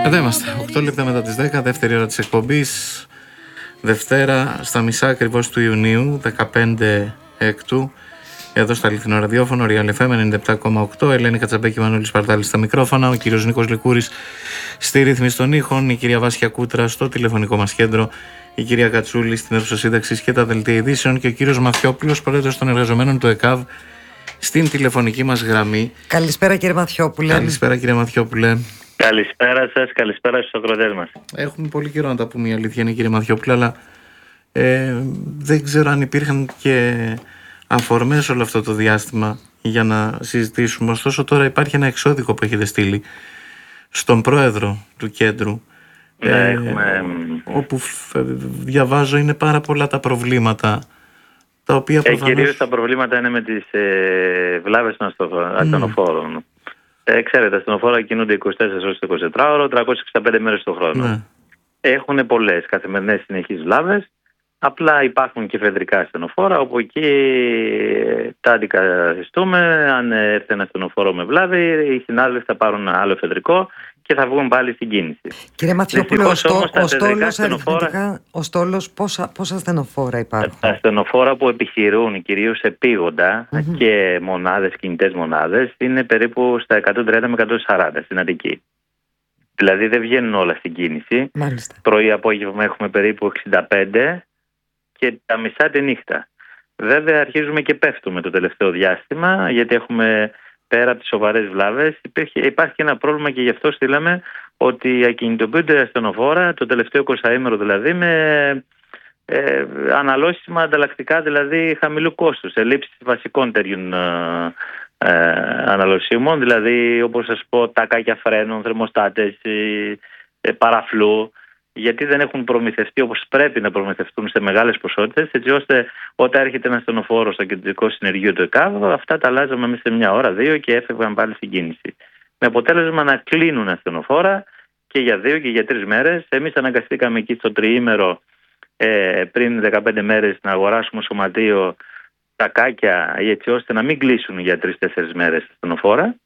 Εδώ είμαστε, 8 λεπτά μετά τις 10, δεύτερη ώρα της εκπομπής. Δευτέρα, στα μισά ακριβώς του Ιουνίου, 15 Έκτου, εδώ στα αληθινό ραδιόφωνο, Real FM 97,8. Ελένη Κατσαμπέκη, Μανώλης Παρτάλης στα μικρόφωνα, ο κύριος Νίκος Λικούρης στη ρύθμιση των ήχων, η κυρία Βάσια Κούτρα στο τηλεφωνικό μας κέντρο, η κυρία Κατσούλη στην αίθουσα σύνταξης και τα δελτία ειδήσεων και ο κύριος Μαθιόπουλος, πρόεδρος των εργαζομένων του ΕΚΑΒ, στην τηλεφωνική μας γραμμή. Καλησπέρα κύριε Μαθιόπουλε. Καλησπέρα κύριε Μαθιόπουλε. Καλησπέρα σας, καλησπέρα στους ακροατές μας. Έχουμε πολύ καιρό να τα πούμε, η αλήθεια είναι κύριε Μαθιόπουλε, αλλά δεν ξέρω αν υπήρχαν και αφορμές όλο αυτό το διάστημα για να συζητήσουμε. Ωστόσο τώρα υπάρχει ένα εξώδικο που έχετε στείλει στον πρόεδρο του κέντρου, όπου διαβάζω είναι πάρα πολλά τα προβλήματα τα οποία προφανώς... Κυρίως τα προβλήματα είναι με τις βλάβες των ασθενοφόρων. Ξέρετε, ασθενοφόρα κινούνται 24 ώρες το 24ωρο, 365 μέρες το χρόνο. Ναι. Έχουν πολλές καθημερινές συνεχείς βλάβες. Απλά υπάρχουν και εφεδρικά ασθενοφόρα, όπου εκεί τα αντικαθιστούμε. Αν έρθει ένα ασθενοφόρο με βλάβη, οι συνάδελφοι θα πάρουν ένα άλλο εφεδρικό και θα βγουν πάλι στην κίνηση. Κύριε Μαθιόπουλε, ο στόλος πόσα ασθενοφόρα υπάρχουν? Τα ασθενοφόρα που επιχειρούν κυρίως επίγοντα και μονάδες, κινητές μονάδες, είναι περίπου στα 130 με 140 στην Αττική. Δηλαδή δεν βγαίνουν όλα στην κίνηση. Πρωί-απόγευμα έχουμε περίπου 65 και τα μισά τη νύχτα. Βέβαια αρχίζουμε και πέφτουμε το τελευταίο διάστημα, γιατί έχουμε πέρα από τις σοβαρές βλάβες υπάρχει και ένα πρόβλημα, και γι' αυτό στείλαμε ότι ακινητοποιούνται ασθενοφόρα το τελευταίο 20ήμερο, δηλαδή με αναλώσιμα ανταλλακτικά, δηλαδή χαμηλού κόστους, ελλείψεις βασικών τέτοιων αναλωσίμων, δηλαδή όπως σας πω τακάκια φρένων, θερμοστάτες, παραφλού, γιατί δεν έχουν προμηθευτεί όπως πρέπει να προμηθευτούν σε μεγάλες ποσότητες, έτσι ώστε όταν έρχεται ένα ασθενοφόρο στο κεντρικό συνεργείο του ΕΚΑΒ, αυτά τα αλλάζαμε μέσα σε μια ώρα, δύο και έφευγαν πάλι στην κίνηση. Με αποτέλεσμα να κλείνουν ασθενοφόρα και για 2 και για 3 μέρες. Εμείς αναγκαστήκαμε εκεί στο τριήμερο πριν 15 μέρες να αγοράσουμε σωματείο τακάκια, έτσι ώστε να μην κλείσουν για 3-4 μέρες ασθενοφόρα.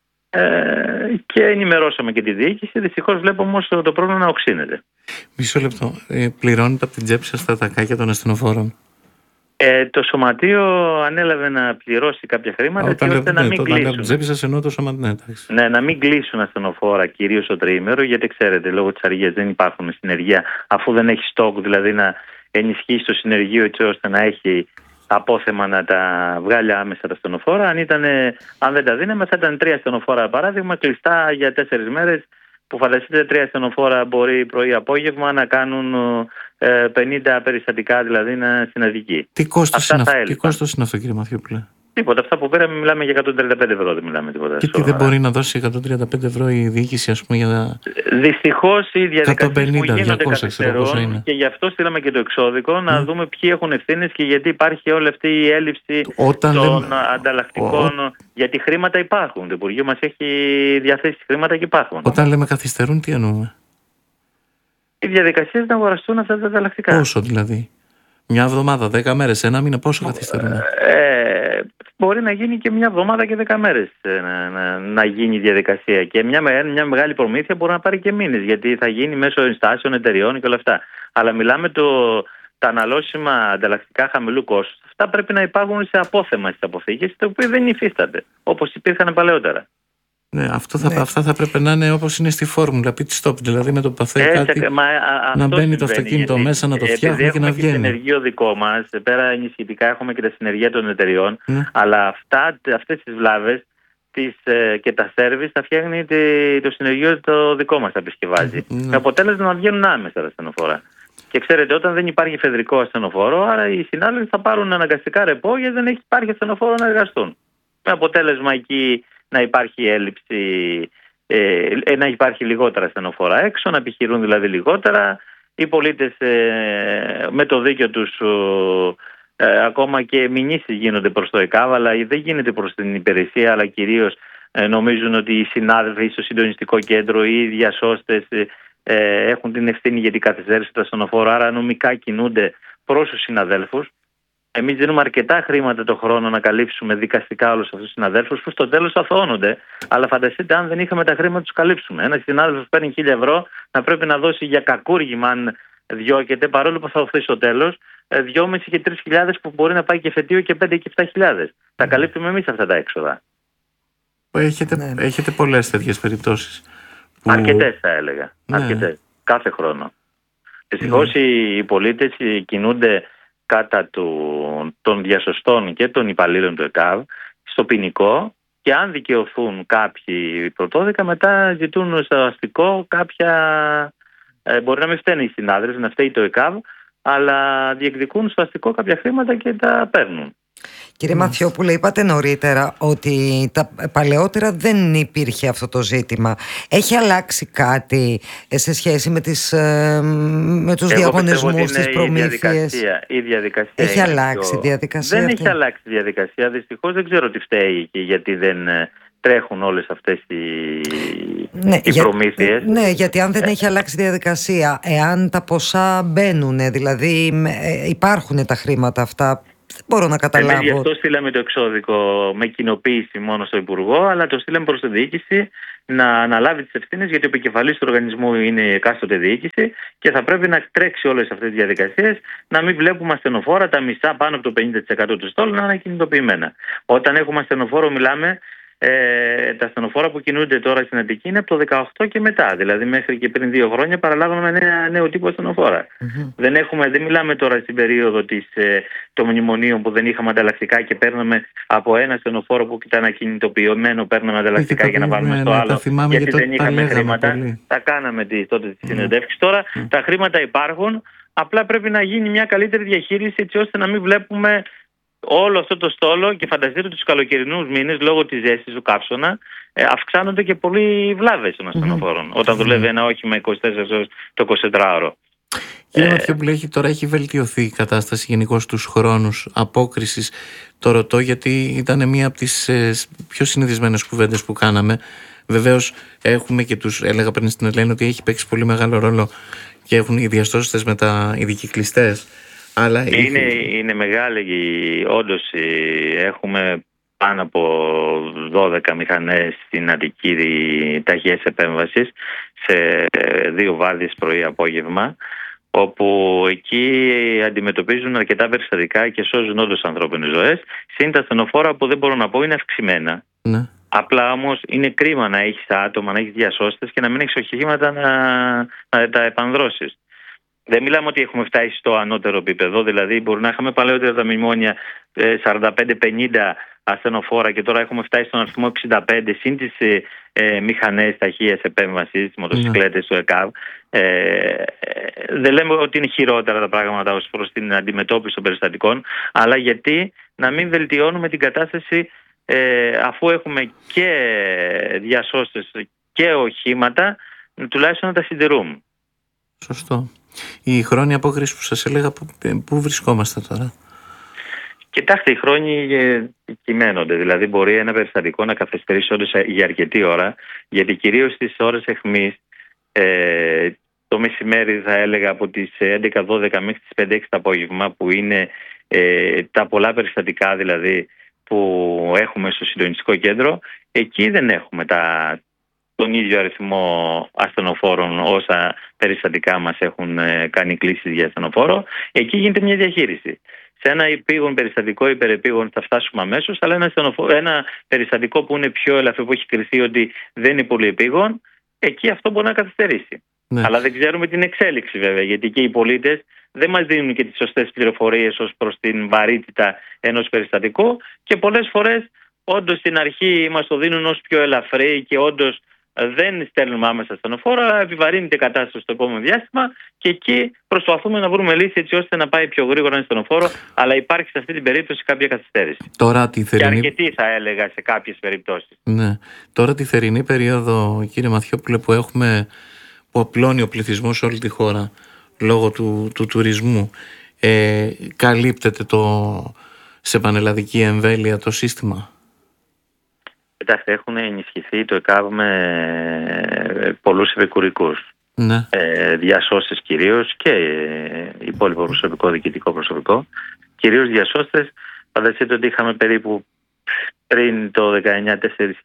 Και ενημερώσαμε και τη διοίκηση. Δυστυχώς βλέπω όμως το πρόβλημα να οξύνεται. Μισό λεπτό. Πληρώνετε από την τσέπη σας τα τακάκια των ασθενοφόρων? Το σωματείο ανέλαβε να πληρώσει κάποια χρήματα, έτσι ώστε να μην κλείσουν. Από την τσέπη σας εννοώ το σωματείο. Ναι, να μην κλείσουν ασθενοφόρα κυρίως το τριήμερο, γιατί ξέρετε, λόγω της αργίας δεν υπάρχουν συνεργεία, αφού δεν έχει στόκ, δηλαδή να ενισχύσει το συνεργείο έτσι ώστε να έχει απόθεμα να τα βγάλει άμεσα τα ασθενοφόρα. Αν δεν τα δίναμε, θα ήταν 3 ασθενοφόρα παράδειγμα κλειστά για 4 μέρες, που φανταστείτε 3 ασθενοφόρα μπορεί πρωί-απόγευμα να κάνουν 50 περιστατικά, δηλαδή στην Αττική. Τι κόστος είναι αυτό κύριε Μαθιόπουλε? Τίποτα. Αυτά που πήραμε μιλάμε για 135 ευρώ, δεν μιλάμε τίποτα. Και τι δεν μπορεί να δώσει 135 ευρώ η διοίκηση, ας πούμε, για να... Δυστυχώς οι διαδικασίες που γίνονται 200, καθυστερούν, και γι' αυτό στείλαμε και το εξώδικο, να δούμε ποιοι έχουν ευθύνες και γιατί υπάρχει όλη αυτή η έλλειψη των ανταλλακτικών. Γιατί χρήματα υπάρχουν. Το Υπουργείο μας έχει διαθέσει χρήματα και υπάρχουν. Όταν λέμε καθυστερούν, τι εννοούμε? Οι διαδικασίες να αγοραστούν αυτά τα ανταλλακτικά. Πόσο δηλαδή? Μια εβδομάδα, 10 μέρες, ένα μήνα, πόσο καθυστερούν? Μπορεί να γίνει και μια εβδομάδα και 10 μέρες να γίνει η διαδικασία. Και μια μεγάλη προμήθεια μπορεί να πάρει και μήνες, γιατί θα γίνει μέσω ενστάσεων, εταιριών και όλα αυτά. Αλλά μιλάμε τα αναλώσιμα ανταλλακτικά χαμηλού κόστους. Αυτά πρέπει να υπάρχουν σε απόθεμα στις αποθήκες, τα οποία δεν υφίστανται, όπως υπήρχαν παλαιότερα. Ναι, αυτά θα πρέπει να είναι όπως είναι στη φόρμουλα pit stop, δηλαδή με το που θα θέλει κάτι να μπαίνει το αυτοκίνητο μέσα, να το φτιάχνει και να βγαίνει. Έχουμε και συνεργείο δικό μας, πέρα ενισχυτικά έχουμε και τα συνεργεία των εταιριών, αλλά αυτές τις βλάβες και τα σέρβις θα φτιάχνει το συνεργείο το δικό μας, θα επισκευάζει. Με αποτέλεσμα να βγαίνουν άμεσα τα ασθενοφόρα. Και ξέρετε, όταν δεν υπάρχει εφεδρικό ασθενοφόρο, άρα οι συνάδελφοι θα πάρουν αναγκαστικά ρεπό, γιατί δεν υπάρχει ασθενοφόρο να εργαστούν. Με αποτέλεσμα εκεί να υπάρχει έλλειψη, να υπάρχει λιγότερα ασθενοφόρα έξω, να επιχειρούν δηλαδή λιγότερα. Οι πολίτες με το δίκιο τους ακόμα και μηνύσεις γίνονται προς το ΕΚΑΒ, αλλά δεν γίνεται προς την υπηρεσία, αλλά κυρίως νομίζουν ότι οι συνάδελφοι στο συντονιστικό κέντρο ή οι διασώστες έχουν την ευθύνη για την καθυστέρηση του ασθενοφόρου, άρα νομικά κινούνται προς τους συναδέλφους. Εμείς δίνουμε αρκετά χρήματα το χρόνο να καλύψουμε δικαστικά όλους αυτούς τους συναδέλφους που στο τέλος αθωώνονται. Αλλά φανταστείτε, αν δεν είχαμε τα χρήματα να τους καλύψουμε. Ένας συνάδελφος παίρνει 1.000 ευρώ, να πρέπει να δώσει για κακούργημα, αν διώκεται, παρόλο που θα δοθεί στο τέλος, 2.500 και 3.000 που μπορεί να πάει και φετίο και 5.000 και 7.000. Τα καλύπτουμε εμείς αυτά τα έξοδα. Έχετε πολλές τέτοιες περιπτώσεις. Αρκετές θα έλεγα. Αρκετές. Κάθε χρόνο. Δυστυχώς οι πολίτες κινούνται κατά των διασωστών και των υπαλλήλων του ΕΚΑΒ στο ποινικό, και αν δικαιωθούν κάποιοι πρωτόδικα, μετά ζητούν στο αστικό κάποια. Μπορεί να μην φταίνει οι συνάδελφοι, να φταίει το ΕΚΑΒ, αλλά διεκδικούν στο αστικό κάποια χρήματα και τα παίρνουν. Κύριε Μαθιόπουλε, είπατε νωρίτερα ότι τα παλαιότερα δεν υπήρχε αυτό το ζήτημα. Έχει αλλάξει κάτι σε σχέση με τους διαγωνισμούς, τις προμήθειες? Η διαδικασία έχει αλλάξει η διαδικασία? Δεν έχει αλλάξει η διαδικασία. Δυστυχώς δεν ξέρω τι φταίει και γιατί δεν τρέχουν όλες αυτές οι προμήθειες. Ναι, γιατί αν δεν έχει αλλάξει η διαδικασία, εάν τα ποσά μπαίνουν, δηλαδή υπάρχουν τα χρήματα αυτά, δεν μπορώ να καταλάβω. Γι' αυτό στείλαμε το εξώδικο με κοινοποίηση μόνο στο Υπουργό, αλλά το στείλαμε προς τη διοίκηση να αναλάβει τις ευθύνες, γιατί ο επικεφαλής του οργανισμού είναι η εκάστοτε διοίκηση και θα πρέπει να τρέξει όλες αυτές τις διαδικασίες, να μην βλέπουμε ασθενοφόρα τα μισά, πάνω από το 50% του στόλου να είναι ακινητοποιημένα. Όταν έχουμε ασθενοφόρο, μιλάμε. Τα ασθενοφόρα που κινούνται τώρα στην Αττική είναι από το 18 και μετά. Δηλαδή, μέχρι και πριν 2 χρόνια παραλάβαμε νέο τύπο ασθενοφόρα. Δεν μιλάμε τώρα στην περίοδο των μνημονίων που δεν είχαμε ανταλλακτικά και παίρναμε από ένα ασθενοφόρο που ήταν ακινητοποιημένο, παίρναμε ανταλλακτικά για να βάλουμε στο άλλο. Γιατί δεν είχαμε χρήματα. Τα κάναμε τότε τη συνεντεύξη. Τώρα τα χρήματα υπάρχουν. Απλά πρέπει να γίνει μια καλύτερη διαχείριση, έτσι ώστε να μην βλέπουμε όλο αυτό το στόλο. Και φανταστείτε τους καλοκαιρινούς μήνες, λόγω της ζέστης του καύσωνα, αυξάνονται και πολλοί βλάβες των ασθενοφόρων όταν δουλεύει ένα όχημα 24 ώρες το 24ωρο. Κύριε Μαθιόπουλε, τώρα έχει βελτιωθεί η κατάσταση γενικώς στους χρόνους απόκρισης? Το ρωτώ γιατί ήταν μία από τις πιο συνηθισμένες κουβέντες που κάναμε. Βεβαίως έχουμε και έλεγα πριν στην Ελένη ότι έχει παίξει πολύ μεγάλο ρόλο και έχουν οι διασώστες με οι δικυκλιστές. Αλλά είναι μεγάλη, όντως έχουμε πάνω από 12 μηχανές στην Αττική ταχείας επέμβασης σε 2 βάρδιες πρωί-απόγευμα, όπου εκεί αντιμετωπίζουν αρκετά περιστατικά και σώζουν όντως ανθρώπινες ζωές. Συν τα ασθενοφόρα που δεν μπορώ να πω είναι αυξημένα. Ναι. Απλά όμως είναι κρίμα να έχεις άτομα, να έχεις διασώστες και να μην έχεις οχήματα να τα επανδρώσεις. Δεν μιλάμε ότι έχουμε φτάσει στο ανώτερο επίπεδο, δηλαδή μπορεί να είχαμε παλαιότερα τα μνημόνια 45-50 ασθενοφόρα και τώρα έχουμε φτάσει στον αριθμό 65 συν τις μηχανές ταχείας επέμβασης, τις μοτοσυκλέτες του ΕΚΑΒ. Δεν λέμε ότι είναι χειρότερα τα πράγματα ως προς την αντιμετώπιση των περιστατικών, αλλά γιατί να μην βελτιώνουμε την κατάσταση αφού έχουμε και διασώστες και οχήματα, τουλάχιστον να τα συντηρούμε. Σωστό. Η χρόνια απόκριση που σας έλεγα, πού βρισκόμαστε τώρα? Κοιτάξτε, οι χρόνοι κυμαίνονται. Δηλαδή, μπορεί ένα περιστατικό να καθυστερήσει όντως για αρκετή ώρα, γιατί κυρίως στις ώρες αιχμής, το μεσημέρι, θα έλεγα από τις 11-12 μέχρι τις 5-6 το απόγευμα, που είναι τα πολλά περιστατικά δηλαδή που έχουμε στο συντονιστικό κέντρο, εκεί δεν έχουμε τον ίδιο αριθμό ασθενοφόρων όσα περιστατικά μας έχουν κάνει κλήσεις για ασθενοφόρο. Εκεί γίνεται μια διαχείριση. Σε ένα επίγον περιστατικό, υπερεπίγον, θα φτάσουμε αμέσως, αλλά ένα περιστατικό που είναι πιο ελαφρύ, που έχει κριθεί ότι δεν είναι πολύ επίγον, εκεί αυτό μπορεί να καθυστερήσει. Ναι. Αλλά δεν ξέρουμε την εξέλιξη βέβαια, γιατί και οι πολίτες δεν μας δίνουν και τις σωστές πληροφορίες ως προς την βαρύτητα ενός περιστατικού και πολλές φορές όντως στην αρχή μας το δίνουν ως πιο ελαφρύ και όντως δεν στέλνουμε άμεσα ασθενοφόρο, αλλά επιβαρύνεται η κατάσταση στο επόμενο διάστημα και εκεί προσπαθούμε να βρούμε λύση έτσι ώστε να πάει πιο γρήγορα ένα ασθενοφόρο, αλλά υπάρχει σε αυτή την περίπτωση κάποια καθυστέρηση. Τώρα τη θερινή... Και αρκετή θα έλεγα σε κάποιες περιπτώσεις. Ναι. Τώρα τη θερινή περίοδο, κύριε Μαθιόπουλε, που απλώνει ο πληθυσμός σε όλη τη χώρα λόγω του τουρισμού, καλύπτεται σε πανελλαδική εμβέλεια το σύστημα? Κοιτάξτε, έχουν ενισχυθεί το ΕΚΑΒ με πολλούς επικουρικούς. Ναι. Διασώσεις κυρίως και υπόλοιπο προσωπικό, διοικητικό προσωπικό. κυρίως διασώστες. Φανταστείτε ότι είχαμε περίπου πριν το 19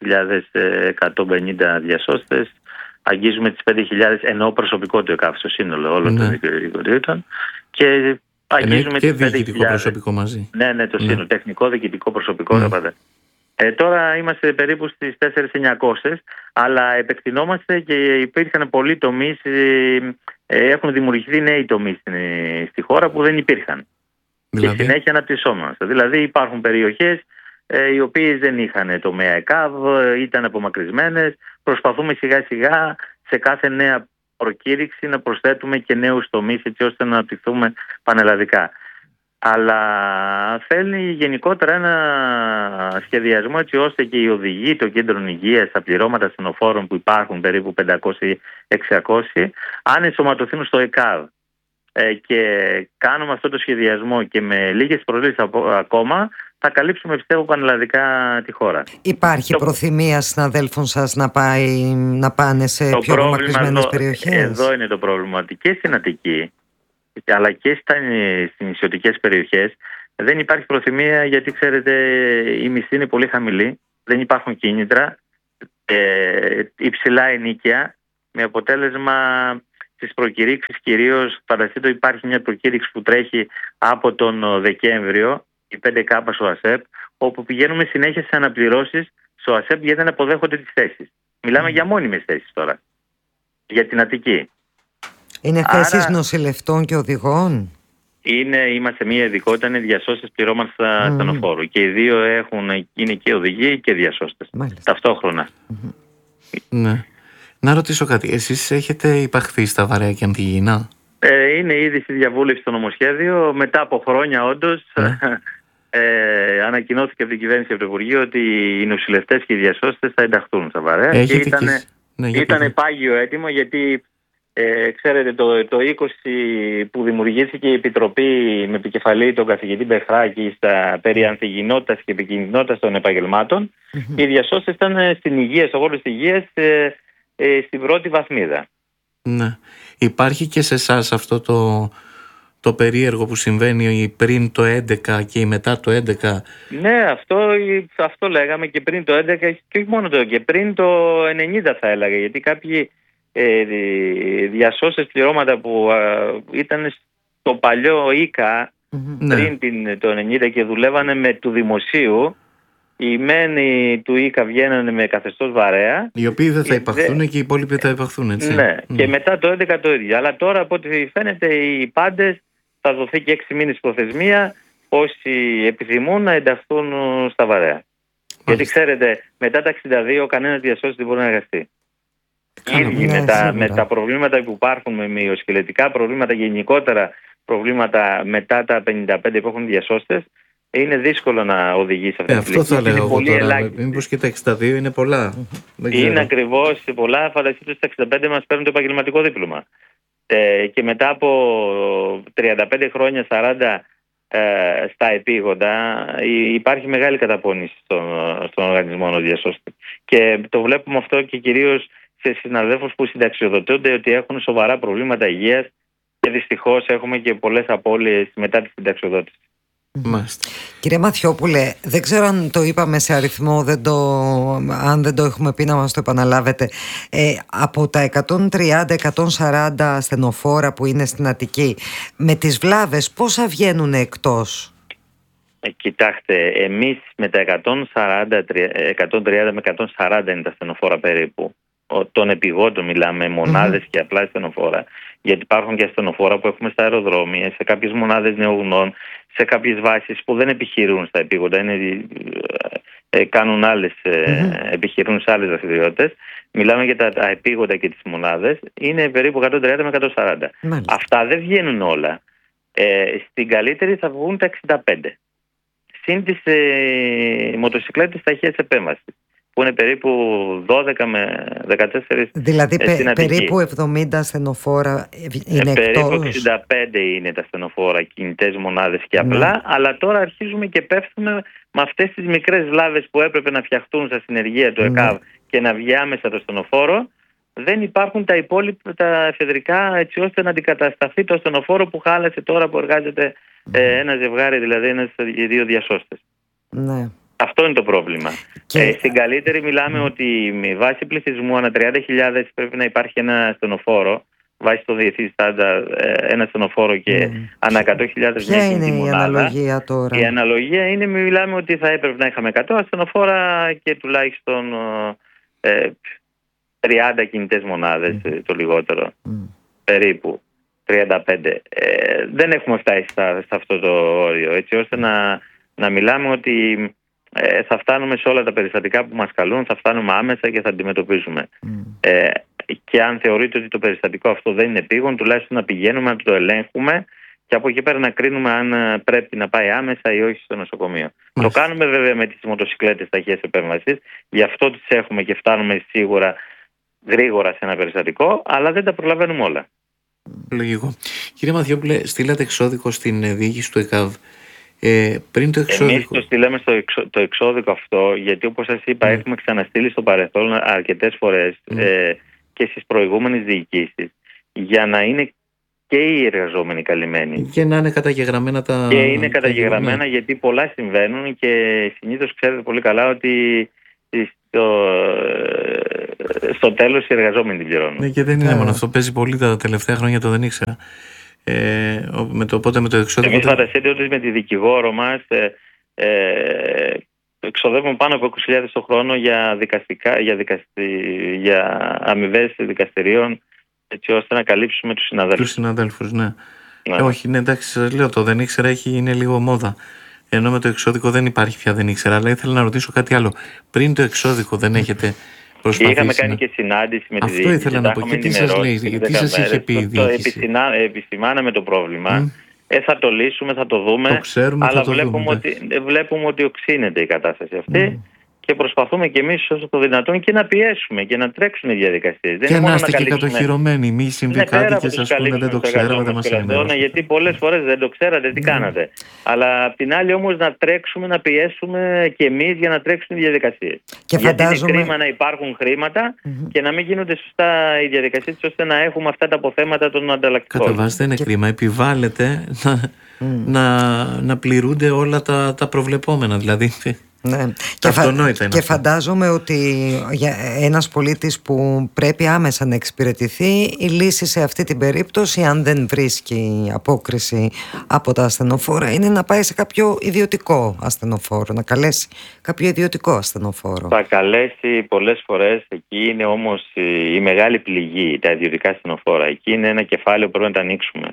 4.150 διασώστες. Αγγίζουμε τις 5.000, ενώ προσωπικό του ΕΚΑΒ στο σύνολο όλων των δικαιωτήτων. Και αγγίζουμε και τις 5.000. διοικητικό προσωπικό μαζί. Ναι, το σύνολο. Τεχνικό, διοικητικό προσωπικό. Τώρα είμαστε περίπου στις 4.900, αλλά επεκτηνόμαστε και υπήρχαν πολλοί τομείς. Έχουν δημιουργηθεί νέοι τομείς στη χώρα που δεν υπήρχαν. Και συνέχεια αναπτυσσόμαστε. Δηλαδή υπάρχουν περιοχές οι οποίες δεν είχαν τομέα ΕΚΑΒ, ήταν απομακρυσμένες. Προσπαθούμε σιγά σιγά σε κάθε νέα προκήρυξη να προσθέτουμε και νέους τομείς, έτσι ώστε να αναπτυχθούμε πανελλαδικά. Αλλά θέλει γενικότερα ένα σχεδιασμό, έτσι ώστε και οι οδηγοί των κέντρων υγείας, τα πληρώματα ασθενοφόρων που υπάρχουν περίπου 500-600, αν ενσωματωθούν στο ΕΚΑΒ και κάνουμε αυτό το σχεδιασμό και με λίγες προσλήψεις ακόμα, θα καλύψουμε, πιστεύω, πανελλαδικά τη χώρα. Υπάρχει προθυμία συναδέλφων σας να πάνε σε πιο απομακρυσμένες περιοχές? Εδώ είναι το πρόβλημα, ότι και στην Αττική αλλά και στις νησιωτικές περιοχές δεν υπάρχει προθυμία, γιατί ξέρετε η μισθή είναι πολύ χαμηλή, δεν υπάρχουν κίνητρα, υψηλά ενοίκια, με αποτέλεσμα στις προκηρύξεις κυρίως. Φανταστείτε, υπάρχει μια προκήρυξη που τρέχει από τον Δεκέμβριο, η 5K στο ΑΣΕΠ, όπου πηγαίνουμε συνέχεια σε αναπληρώσεις στο ΑΣΕΠ γιατί δεν αποδέχονται τις θέσεις. Μιλάμε για μόνιμες θέσεις τώρα, για την Αττική. Είναι θέσεις νοσηλευτών και οδηγών? Είμαστε μια ειδικότητα, είναι διασώστες πληρώματα ασθενοφόρου. Και οι δύο είναι και οδηγοί και διασώστες. Ταυτόχρονα. Ναι. Να ρωτήσω κάτι. Εσείς έχετε υπαχθεί στα Βαρέα και Ανθιγεινά? Είναι ήδη στη διαβούλευση στο νομοσχέδιο. Μετά από χρόνια, όντως, ανακοινώθηκε από την κυβέρνηση από το Υπουργείο ότι οι νοσηλευτές και οι διασώστες θα ενταχθούν στα Βαρέα. Ήταν πάγιο έτοιμο, γιατί ξέρετε το 20 που δημιουργήθηκε η Επιτροπή με επικεφαλή τον καθηγητή Μπεχράκη περί ανθυγεινότητας και επικινδυνότητας των επαγγελμάτων, οι διασώστες ήταν στην υγεία, στο χώρο της υγείας, στην πρώτη βαθμίδα. Ναι. Υπάρχει και σε εσάς αυτό το περίεργο που συμβαίνει πριν το 11 και μετά το 11? Ναι, αυτό λέγαμε και πριν το 11 και όχι μόνο και πριν το 90 θα έλεγα, γιατί κάποιοι διασώστες πληρώματα που ήταν στο παλιό ΙΚΑ πριν το 90 και δουλεύανε με του δημοσίου, οι μένοι του ΙΚΑ βγαίνανε με καθεστώς Βαρέα, οι οποίοι δεν θα υπαχθούν και οι υπόλοιποι θα υπαχθούν, έτσι. Ναι, και μετά το 11 το ίδιο. Αλλά τώρα από ό,τι φαίνεται οι πάντες θα δοθεί και 6 μήνες προθεσμία όσοι επιθυμούν να ενταχθούν στα Βαρέα. Γιατί ξέρετε, μετά τα 62 κανένας διασώστης δεν μπορεί να εργαστεί. Ήδη με τα προβλήματα που υπάρχουν, με μυοσκελετικά προβλήματα, γενικότερα προβλήματα μετά τα 55 που έχουν διασώστες, είναι δύσκολο να οδηγήσει αυτή την αυτό θα λέω εγώ τώρα. Μήπως και τα 62 είναι πολλά? Είναι ακριβώς πολλά. Φανταστείτε ότι στα 65 μας παίρνουν το επαγγελματικό δίπλωμα. Και μετά από 35 χρόνια, 40 στα επίγοντα, υπάρχει μεγάλη καταπώνηση στον οργανισμό διασώστη. Και το βλέπουμε αυτό και κυρίως σε συναδέλφους που συνταξιοδοτούνται, ότι έχουν σοβαρά προβλήματα υγείας και δυστυχώς έχουμε και πολλές απώλειες μετά τη συνταξιοδότηση. Κύριε Μαθιόπουλε, δεν ξέρω αν το είπαμε σε αριθμό, αν δεν το έχουμε πει να μας το επαναλάβετε. Από τα 130-140 ασθενοφόρα που είναι στην Αττική, με τις βλάβες πόσα βγαίνουν εκτός? Κοιτάξτε, εμείς με τα 130 με 140 είναι τα ασθενοφόρα περίπου. Των επιγόντων μιλάμε, μονάδες και απλά ασθενοφόρα. Γιατί υπάρχουν και ασθενοφόρα που έχουμε στα αεροδρόμια, σε κάποιες μονάδες νεογνών, σε κάποιες βάσεις που δεν επιχειρούν στα επίγοντα, κάνουν επιχειρούν σε άλλες δραστηριότητες. Μιλάμε για τα επίγοντα και τις μονάδες, είναι περίπου 130 με 140. Αυτά δεν βγαίνουν όλα. Στην καλύτερη θα βγουν τα 65. Συν τις μοτοσυκλέτες ταχείας επέμβασης, που είναι περίπου 12 με 14. Δηλαδή περίπου 70 ασθενοφόρα είναι περίπου εκτός. 65 είναι τα ασθενοφόρα, κινητές μονάδες και απλά. Αλλά τώρα αρχίζουμε και πέφτουμε με αυτές τις μικρές βλάβες που έπρεπε να φτιαχτούν στα συνεργεία του ΕΚΑΒ και να βγει άμεσα το ασθενοφόρο. δεν υπάρχουν τα υπόλοιπα τα εφεδρικά έτσι ώστε να αντικατασταθεί το ασθενοφόρο που χάλασε τώρα που εργάζεται ένα ζευγάρι, δηλαδή οι δύο διασώστες. Ναι. Αυτό είναι το πρόβλημα. Στην καλύτερη μιλάμε ότι με βάση πληθυσμού ανά 30.000 πρέπει να υπάρχει ένα ασθενοφόρο, βάσει το διεθνή στάνταρ, ένα ασθενοφόρο και ανά 100.000. Ποια είναι η αναλογία τώρα? Η αναλογία είναι, μιλάμε ότι θα έπρεπε να είχαμε 100 ασθενοφόρα και τουλάχιστον 30 κινητές μονάδες, το λιγότερο, περίπου 35. Δεν έχουμε φτάσει σε αυτό το όριο, έτσι ώστε να μιλάμε ότι θα φτάνουμε σε όλα τα περιστατικά που μας καλούν, θα φτάνουμε άμεσα και θα αντιμετωπίζουμε. Και αν θεωρείτε ότι το περιστατικό αυτό δεν είναι επίγον, τουλάχιστον να πηγαίνουμε, να το ελέγχουμε και από εκεί πέρα να κρίνουμε αν πρέπει να πάει άμεσα ή όχι στο νοσοκομείο. Το κάνουμε βέβαια με τις μοτοσυκλέτες ταχείας επέμβασης, γι' αυτό τις έχουμε και φτάνουμε σίγουρα γρήγορα σε ένα περιστατικό, αλλά δεν τα προλαβαίνουμε όλα. Λογικό. Κύριε Μαθιόπουλε, στείλατε εξώδικο στην διοίκηση του ΕΚΑΒ. Πριν το εξώδικο. Εμείς το στείλαμε το εξώδικο αυτό, γιατί όπως σας είπα, έχουμε ξαναστείλει στο παρελθόν αρκετές φορές και στις προηγούμενες διοικήσεις, για να είναι και οι εργαζόμενοι καλυμμένοι. Και να είναι καταγεγραμμένα τα. Και είναι καταγεγραμμένα, γιατί πολλά συμβαίνουν και συνήθως ξέρετε πολύ καλά ότι στο τέλος οι εργαζόμενοι την πληρώνουν. Ναι, και δεν είναι μόνο αυτό. Παίζει πολύ τα τελευταία χρόνια, το δεν ήξερα. Οπότε με το εξώδικο. Εμείς φανταστείτε ότι με τη δικηγόρο μας εξοδεύουμε πάνω από 20.000 το χρόνο για αμοιβές δικαστηρίων, έτσι ώστε να καλύψουμε τους συναδέλφους. Τους συναδέλφους, ναι. Όχι, ναι, εντάξει, σας λέω, το δεν ήξερα είναι λίγο μόδα. Ενώ με το εξώδικο δεν υπάρχει πια δεν ήξερα. Αλλά ήθελα να ρωτήσω κάτι άλλο. Πριν το εξώδικο δεν έχετε προσπαθήσει? Είχαμε κάνει και συνάντηση με τη διοίκηση. Αυτό ήθελα να πω. Και τι σας λέει, τι σας είχε πει η διοίκηση? Επισημάναμε το πρόβλημα. Θα το λύσουμε, θα το δούμε. Το ξέρουμε, αλλά βλέπουμε ότι οξύνεται η κατάσταση αυτή. Και προσπαθούμε και εμείς όσο το δυνατόν και να πιέσουμε και να τρέξουν οι διαδικασίες. Και να είστε και κατοχυρωμένοι. Μη συμβεί κάτι και σας πούνε δεν το ξέραμε, δεν μας ενημερώσατε. Γιατί πολλές φορές δεν το ξέρατε, τι κάνατε. Αλλά απ' την άλλη όμως να τρέξουμε, να πιέσουμε και εμείς για να τρέξουν οι διαδικασίες. Γιατί είναι κρίμα να υπάρχουν χρήματα και να μην γίνονται σωστά οι διαδικασίες, ώστε να έχουμε αυτά τα αποθέματα των ανταλλακτικών. Κατά βάση δεν είναι κρίμα. Επιβάλλεται να πληρούνται όλα τα προβλεπόμενα. Δηλαδή. Ναι. Και φαντάζομαι ότι για ένας πολίτης που πρέπει άμεσα να εξυπηρετηθεί, η λύση σε αυτή την περίπτωση, αν δεν βρίσκει απόκριση από τα ασθενοφόρα, είναι να πάει σε κάποιο ιδιωτικό ασθενοφόρο, να καλέσει κάποιο ιδιωτικό ασθενοφόρο. Θα καλέσει πολλές φορές, εκεί είναι όμως η μεγάλη πληγή, τα ιδιωτικά ασθενοφόρα. Εκεί είναι ένα κεφάλαιο που πρέπει να τα ανοίξουμε.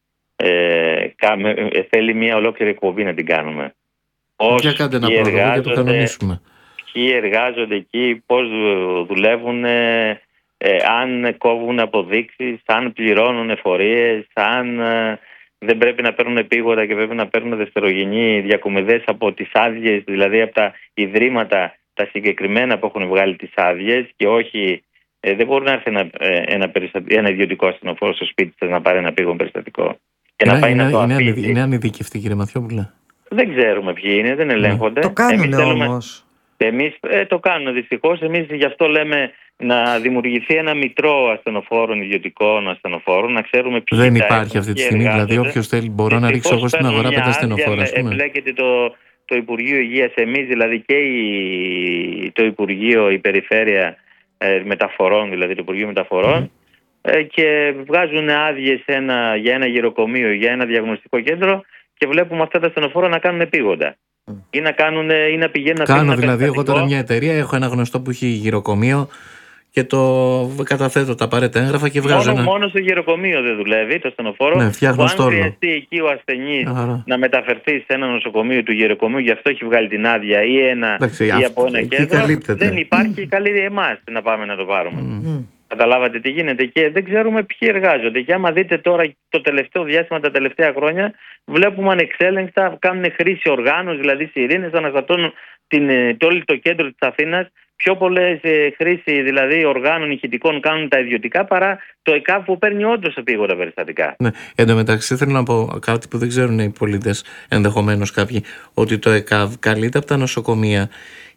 Θέλει μια ολόκληρη εκπομπή να την κάνουμε. Για κάντε ένα πρόγραμμα και το κανονίσουμε. Ποιοι εργάζονται εκεί, πώς δουλεύουν, αν κόβουν αποδείξεις, αν πληρώνουν εφορίες, αν δεν πρέπει να παίρνουν επίγοντα και πρέπει να παίρνουν δευτερογενή διακομιδές από τις άδειες, δηλαδή από τα ιδρύματα τα συγκεκριμένα που έχουν βγάλει τις άδειες, και όχι, δεν μπορεί να έρθει ένα ιδιωτικό ασθενοφόρο στο σπίτι σας να πάρει ένα επίγον περιστατικό και να πάει να το αφήσει. Είναι ανειδίκευτοι, κύριε Μαθιόπουλε? Δεν ξέρουμε ποιοι είναι, δεν ελέγχονται. Το κάνουν όμως. Εμείς το κάνουν δυστυχώς. Εμείς γι' αυτό λέμε να δημιουργηθεί ένα μητρό ασθενοφόρων, ιδιωτικών ασθενοφόρων, να ξέρουμε ποιοι δεν υπάρχει αυτή τη στιγμή. Δηλαδή, όποιος θέλει, μπορώ να ρίξω εγώ στην αγορά 5 ασθενοφόρα. Εμπλέκεται το Υπουργείο Υγείας, εμείς δηλαδή και το Υπουργείο, η Περιφέρεια Μεταφορών, δηλαδή το Υπουργείο Μεταφορών, και βγάζουν άδειες για ένα γυροκομείο, για ένα διαγνωστικό κέντρο. Και βλέπουμε αυτά τα ασθενοφόρα να κάνουν επίγοντα. Ή να πηγαίνουν να κάνω δηλαδή, εγώ τώρα μια εταιρεία, έχω ένα γνωστό που έχει γυροκομείο και το καταθέτω τα απαραίτητα έγγραφα και βγάζω μόνο στο γυροκομείο δεν δουλεύει το ασθενοφόρο. Ναι, φτιάχνω αν χρειαστεί εκεί ο ασθενής να μεταφερθεί σε ένα νοσοκομείο του γυροκομείου, γι' αυτό έχει βγάλει την άδεια ή από ένα κέντρο, δεν υπάρχει, καλή εμάς να πάμε να το πάρουμε. Καταλάβατε τι γίνεται, και δεν ξέρουμε ποιοι εργάζονται. Και άμα δείτε τώρα το τελευταίο διάστημα, τα τελευταία χρόνια, βλέπουμε ανεξέλεγκτα κάνουν χρήση οργάνων, δηλαδή σιρήνες, αναστατώνουν όλο το κέντρο της Αθήνας. Πιο πολλές χρήση δηλαδή οργάνων ηχητικών κάνουν τα ιδιωτικά παρά το ΕΚΑΒ που παίρνει όντως επίγοντα περιστατικά. Ναι. Εν τω μεταξύ θέλω να πω κάτι που δεν ξέρουν οι πολίτες, ενδεχομένως κάποιοι, ότι το ΕΚΑΒ καλείται από τα νοσοκομεία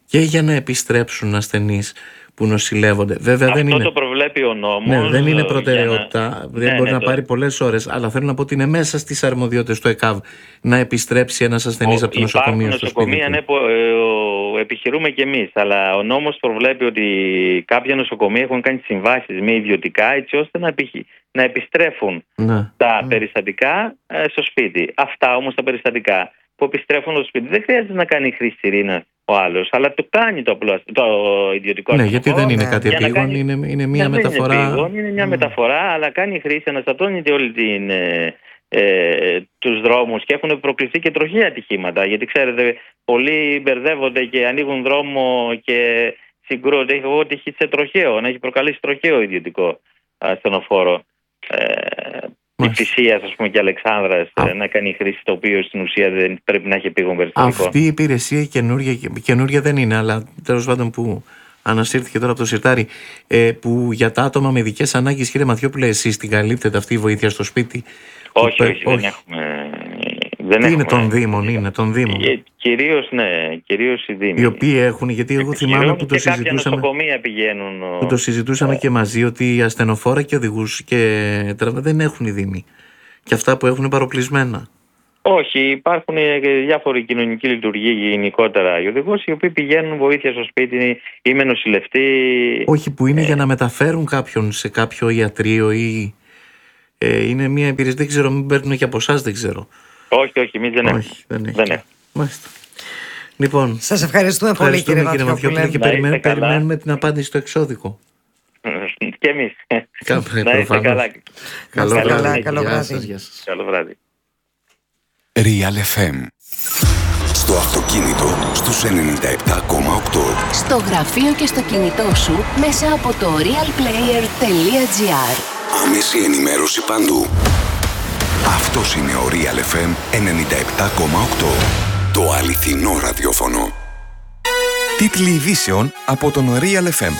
και για να επιστρέψουν ασθενείς που νοσηλεύονται. Βέβαια, αυτό δεν είναι. Το προβλέπει ο νόμος. Ναι, δεν είναι προτεραιότητα. Δεν μπορεί να πάρει πολλές ώρες. Αλλά θέλω να πω ότι είναι μέσα στις αρμοδιότητες του ΕΚΑΒ να επιστρέψει ένας ασθενής από το νοσοκομείο στο σπίτι. Νοσοκομεία, ναι, επιχειρούμε κι εμείς. Αλλά ο νόμος προβλέπει ότι κάποια νοσοκομεία έχουν κάνει συμβάσεις με ιδιωτικά έτσι ώστε να επιστρέφουν τα περιστατικά στο σπίτι. Αυτά όμως τα περιστατικά που επιστρέφουν στο σπίτι δεν χρειάζεται να κάνει χρήση ειρήνας ο άλλος, αλλά το κάνει το ιδιωτικό. Ναι, γιατί δεν είναι κάτι επίγον, είναι μια μεταφορά. Είναι μια μεταφορά, αλλά κάνει χρήση, αναστατώνεται όλη τους δρόμους και έχουν προκληθεί και τροχαία ατυχήματα. Γιατί ξέρετε, πολλοί μπερδεύονται και ανοίγουν δρόμο και συγκρούονται. Έχω τύχει σε τροχαίο, να έχει προκαλέσει τροχαίο ιδιωτικό ασθενοφόρο. Η Φυσίας, ας πούμε, και Αλεξάνδρας να κάνει χρήση, το οποίο στην ουσία δεν πρέπει να έχει επίγον περιστατικό. Αυτή η υπηρεσία καινούργια δεν είναι, αλλά τέλος πάντων που ανασύρθηκε τώρα από το σιρτάρι, που για τα άτομα με ειδικές ανάγκες, κύριε Μαθιόπουλε, εσείς την καλύπτετε αυτή η βοήθεια στο σπίτι? Όχι, δεν έχουμε. Τι είναι των Δήμων, κυρίως οι Δήμοι. Οι οποίοι έχουν, γιατί εγώ θυμάμαι που το συζητούσαμε και μαζί, ότι οι ασθενοφόρα και οδηγούς και δεν έχουν οι Δήμοι. Και αυτά που έχουν παροπλισμένα. Όχι, υπάρχουν διάφοροι κοινωνικοί λειτουργοί γενικότερα οι οδηγούς, οι οποίοι πηγαίνουν βοήθεια στο σπίτι ή με νοσηλευτή. Όχι, που είναι για να μεταφέρουν κάποιον σε κάποιο ιατρείο ή είναι μια υπηρεσία, δεν ξέρω, μην παίρνουν και από εσάς, δεν ξέρω. Όχι, εμείς δεν έχουμε. Μάλιστα. Λοιπόν, σας ευχαριστούμε πολύ, κύριε Μαθιόπουλε, και περιμένουμε την απάντηση στο εξώδικο. Και εμείς. Να είστε καλά. Καλό βράδυ. Καλό βράδυ. Real FM. Στο αυτοκίνητο στους 97,8. Στο γραφείο και στο κινητό σου μέσα από το realplayer.gr. Άμεση ενημέρωση παντού. Αυτός είναι ο Real FM 97,8. Το αληθινό ραδιόφωνο. Τίτλοι ειδήσεων από τον Real FM.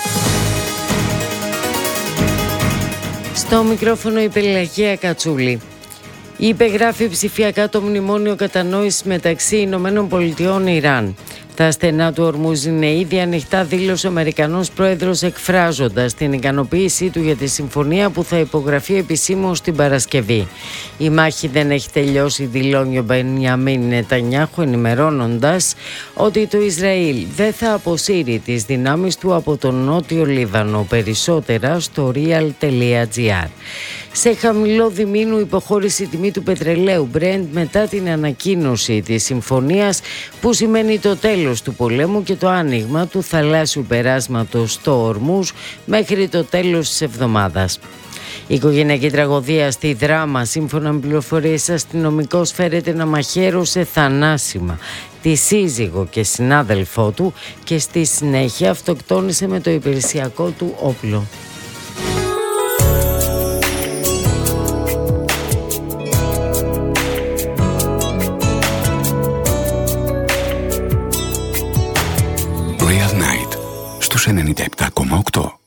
Στο μικρόφωνο η Πελαγία Κατσούλη. Υπεγράφει ψηφιακά το μνημόνιο κατανόησης μεταξύ Ηνωμένων Πολιτειών και Ιράν. Τα στενά του Ορμούζ είναι ήδη ανοιχτά, δήλωσε ο Αμερικανός πρόεδρος, εκφράζοντας την ικανοποίησή του για τη συμφωνία που θα υπογραφεί επισήμως την Παρασκευή. Η μάχη δεν έχει τελειώσει, δηλώνει ο Μπενιαμίν Νετανιάχου, ενημερώνοντας ότι το Ισραήλ δεν θα αποσύρει τις δυνάμεις του από τον Νότιο Λίβανο. Περισσότερα στο real.gr. Σε χαμηλό διμήνου υποχώρησε η τιμή του πετρελαίου Brent μετά την ανακοίνωση της συμφωνίας, που σημαίνει το τέλος του πολέμου και το άνοιγμα του θαλάσσιου περάσματος στο Ορμούζ μέχρι το τέλος της εβδομάδας. Η οικογενειακή τραγωδία στη Δράμα, σύμφωνα με πληροφορίες αστυνομικός, φέρεται να μαχαίρωσε θανάσιμα τη σύζυγο και συνάδελφό του και στη συνέχεια αυτοκτόνησε με το υπηρεσιακό του όπλο. Real Night στους 97,8.